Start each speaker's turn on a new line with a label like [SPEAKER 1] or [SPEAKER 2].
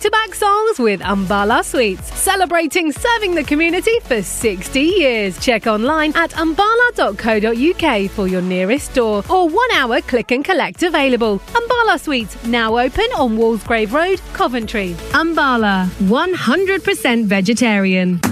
[SPEAKER 1] back-to-back songs with Umbala Sweets, celebrating serving the community for 60 years. Check online at umbala.co.uk for your nearest store or 1 hour click and collect available. Umbala Sweets, now open on Walsgrave Road, Coventry. Umbala, 100% vegetarian.